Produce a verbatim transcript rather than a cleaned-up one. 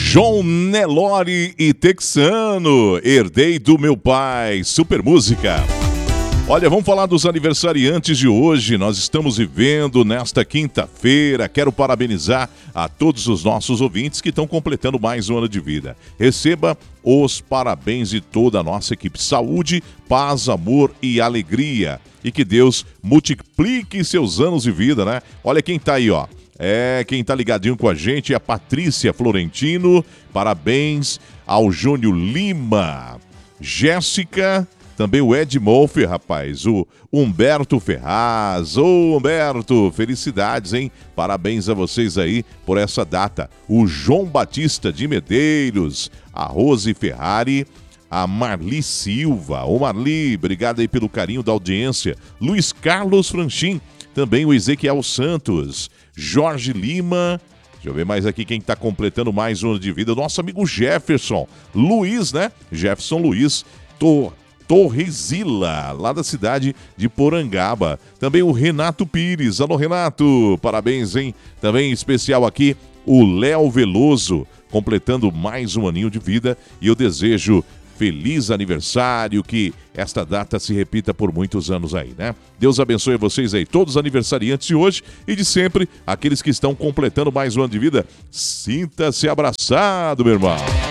João Nelore e Texano, herdei do meu pai, super música. Olha, vamos falar dos aniversariantes de hoje. Nós estamos vivendo nesta quinta-feira. Quero parabenizar a todos os nossos ouvintes que estão completando mais um ano de vida. Receba os parabéns de toda a nossa equipe. Saúde, paz, amor e alegria. E que Deus multiplique seus anos de vida, né? Olha quem tá aí, ó. É, quem tá ligadinho com a gente é a Patrícia Florentino. Parabéns ao Júnior Lima. Jéssica... Também o Ed Molfer, rapaz, o Humberto Ferraz. Ô, Humberto, felicidades, hein? Parabéns a vocês aí por essa data. O João Batista de Medeiros, a Rose Ferrari, a Marli Silva. Ô, Marli, obrigado aí pelo carinho da audiência. Luiz Carlos Franchim, também o Ezequiel Santos, Jorge Lima... Deixa eu ver mais aqui quem está completando mais um ano de vida. Nosso amigo Jefferson Luiz, né? Jefferson Luiz, tô... Torresila, lá da cidade de Porangaba. Também o Renato Pires. Alô, Renato, parabéns, hein? Também especial aqui o Léo Veloso, completando mais um aninho de vida. E eu desejo feliz aniversário, que esta data se repita por muitos anos aí, né? Deus abençoe vocês aí, todos os aniversariantes de hoje e de sempre, aqueles que estão completando mais um ano de vida. Sinta-se abraçado, meu irmão.